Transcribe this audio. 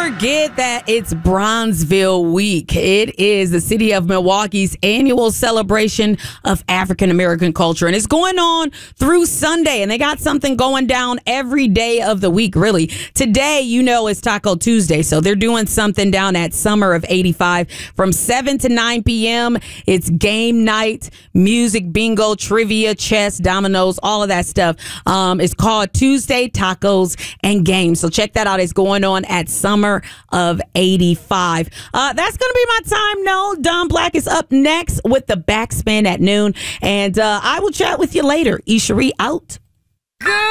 forget that it's Bronzeville Week. It is the city of Milwaukee's annual celebration of African American culture. And it's going on through Sunday. And they got something going down every day of the week, really. Today, is Taco Tuesday. So they're doing something down at Summer of 85 from 7 to 9 p.m. It's game night, music, bingo, trivia, chess, dominoes, all of that stuff. It's called Tuesday Tacos and Games. So check that out. It's going on at Summer of 85. That's going to be my time. No, Don Black is up next with the Backspin at noon. And I will chat with you later. Ishari out.